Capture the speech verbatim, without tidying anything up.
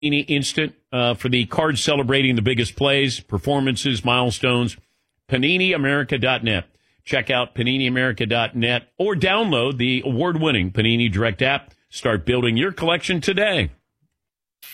Panini Instant uh, for the cards celebrating the biggest plays, performances, milestones. Panini America dot net. Check out Panini America dot net or download the award-winning Panini Direct app. Start building your collection today.